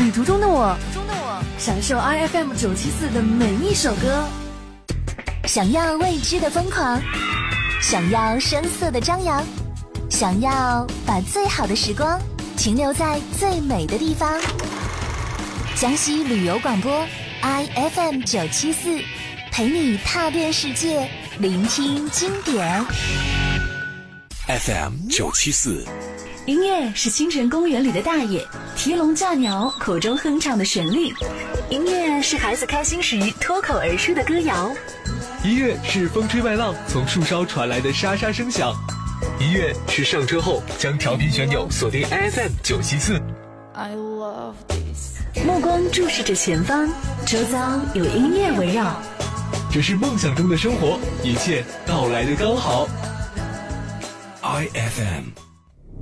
旅途中的我，享受 IFM 974的每一首歌。 想要未知的疯狂，想要声色的张扬，想要把最好的时光停留在最美的地方。江西旅游广播 IFM 974，陪你踏遍世界，聆听经典。 FM 974， 音乐是清晨公园里的大爷提笼架鸟口中哼唱的旋律，音乐是孩子开心时脱口而出的歌谣， 音乐是风吹麦浪从树梢传来的沙沙声响，音乐是上车后将调频旋钮锁定 FM 974。 目光注视着前方，周遭有音乐围绕， 这是梦想中的生活，一切到来的刚好。 IFM